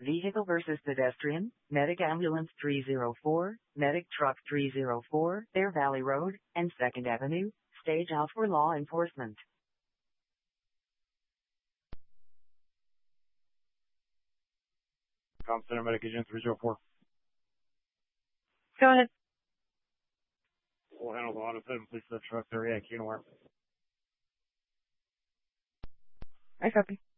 Vehicle versus pedestrian, Medic Ambulance 304, Medic Truck 304, Bear Valley Road, and 2nd Avenue, stage out for law enforcement. Com Center Medic Agent 304. Go ahead. We'll handle the auto 7, please, the truck 30, I can't work. I copy.